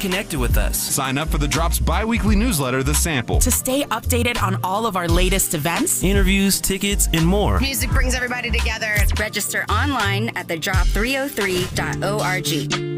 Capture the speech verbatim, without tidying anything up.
connected with us. Sign up for the Drop's bi-weekly newsletter, The Sample, to stay updated on all of our latest events, interviews, tickets, and more. Music brings everybody together. Register online at the drop three oh three dot org.